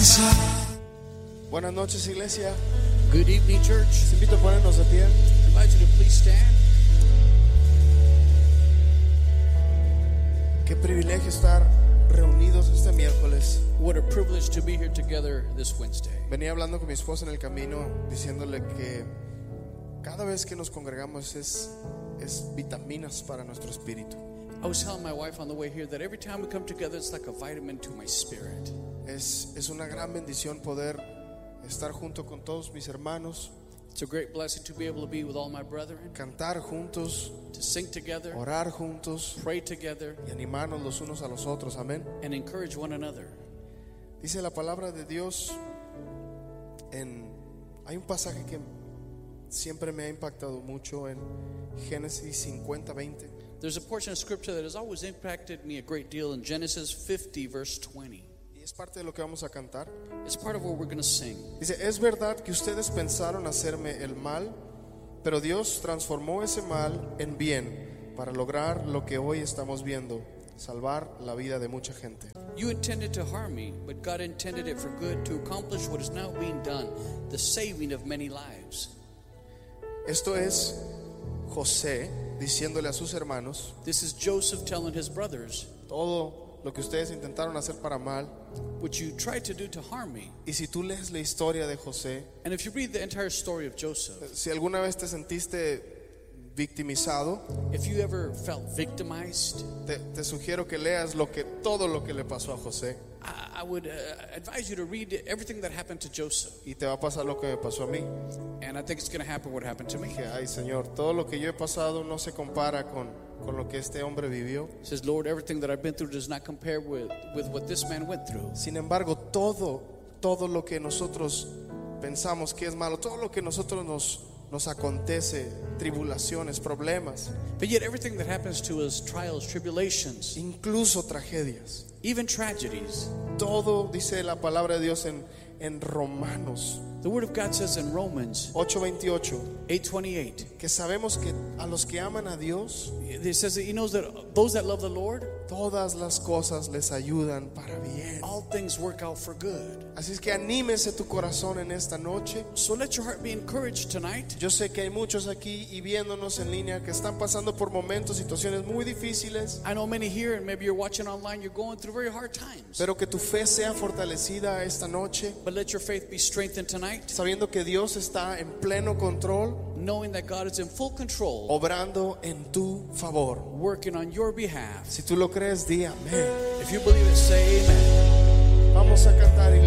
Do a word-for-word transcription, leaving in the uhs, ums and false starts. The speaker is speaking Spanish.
casa. Buenas noches, iglesia. Good evening, church. Les invito a ponernos de pie. I invite you to please stand. Qué privilegio estar reunidos este miércoles. What a privilege to be here together this Wednesday. Venía hablando con mi esposa en el camino, diciéndole que cada vez que nos congregamos es, es vitaminas para nuestro espíritu. I was telling my wife on the way here that every time we come together, it's like a vitamin to my spirit. Es, es una gran bendición poder estar junto con todos mis hermanos, It's a great blessing to be able to be with all my brethren, cantar juntos, to sing together, orar juntos pray together, y animarnos los unos a los otros. Amén. and encourage one another. Dice la palabra de Dios en, hay un pasaje que siempre me ha impactado mucho en Génesis cincuenta veinte. There's a portion of scripture that has always impacted me a great deal in Genesis fifty, verse twenty. Y es parte de lo que vamos a cantar. It's part of what we're going to sing. Dice: es verdad que ustedes pensaron hacerme el mal, pero Dios transformó ese mal en bien para lograr lo que hoy estamos viendo, salvar la vida de mucha gente. You intended to harm me, but God intended it for good to accomplish what is now being done, the saving of many lives. Esto es José diciéndole a sus hermanos: This is Joseph telling his brothers, todo lo que ustedes intentaron hacer para mal. what you tried to do to harm me. Y si tú lees la historia de José, And if you read the entire story of Joseph, si alguna vez te sentiste victimizado, if you ever felt victimized, te, te sugiero que leas lo que, todo lo que le pasó a José, I, I would uh, advise you to read everything that happened to Joseph. y te va a pasar lo que me pasó a mí. And I think it's going to happen what happened to me. Dije: ay, Señor, todo lo que yo he pasado no se compara con, con lo que este hombre vivió. It says, Lord, everything that I've been through does not compare with, with what this man went through. Sin embargo, todo, todo lo que nosotros pensamos que es malo, todo lo que nosotros nos, nos acontece, tribulaciones, problemas, But yet everything that happens to us, trials, tribulations, incluso tragedias, even tragedies, todo, dice la palabra de Dios en, en Romanos the Word of God says in Romans ocho veintiocho, eight twenty-eight, que sabemos que a los que aman a Dios, it says that He knows that those that love the Lord, todas las cosas les ayudan para bien. all things work out for good. Así es que anímese tu corazón en esta noche. So let your heart be encouraged tonight. Yo sé que hay muchos aquí y viéndonos en línea que están pasando por momentos, situaciones muy difíciles, I know many here, and maybe you're watching online, you're going through very hard times. pero que tu fe sea fortalecida esta noche, But let your faith be strengthened tonight, sabiendo que Dios está en pleno control, knowing that God is in full control, obrando en tu favor. working on your behalf. Si tú lo crees, di amén. If you believe it, say amen. Vamos a cantar.